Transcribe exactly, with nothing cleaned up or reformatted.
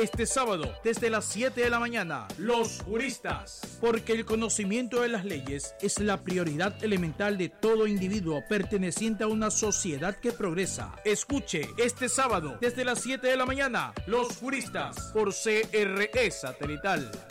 Este sábado, desde las siete de la mañana, Los Juristas. Porque el conocimiento de las leyes es la prioridad elemental de todo individuo perteneciente a una sociedad que progresa. Escuche este sábado, desde las siete de la mañana, Los Juristas, por C R E Satelital.